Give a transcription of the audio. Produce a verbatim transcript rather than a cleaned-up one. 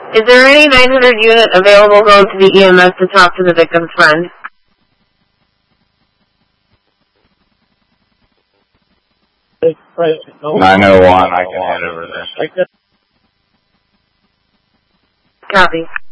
Is there any nine hundred unit available going to the E M S to talk to the victim's friend? nine oh one, I can head over there. Copy.